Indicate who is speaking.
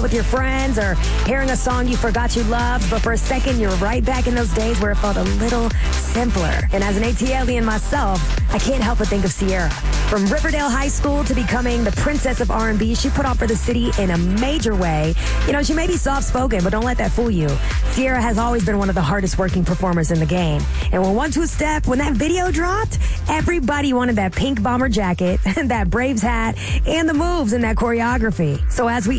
Speaker 1: out with your friends or hearing a song you forgot you loved, but for a second you're right back in those days where it felt a little simpler. And as an ATLian myself, I can't help but think of Ciara. From Riverdale High School to becoming the princess of R&B, she put on for the city in a major way. You know, she may be soft-spoken, but don't let that fool you. Ciara has always been one of the hardest working performers in the game. And when One Two Step, when that video dropped, everybody wanted that pink bomber jacket, that Braves hat, and the moves in that choreography. So as we